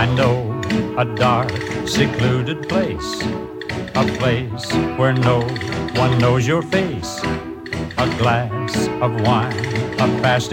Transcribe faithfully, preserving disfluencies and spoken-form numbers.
I know a dark, secluded place, a place where no one knows your face. A glass of wine, a fast